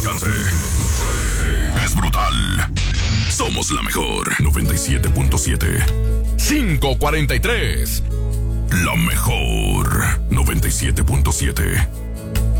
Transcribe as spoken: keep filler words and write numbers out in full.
alcance. Es brutal. Somos la mejor. noventa y siete punto siete. cinco cuarenta y tres. La mejor. noventa y siete punto siete.